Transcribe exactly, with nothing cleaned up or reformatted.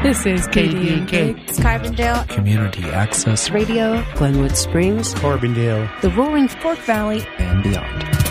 This is K D and K. Carbondale. Community Access Radio, Glenwood Springs, Carbondale, the Roaring Fork Valley, and beyond.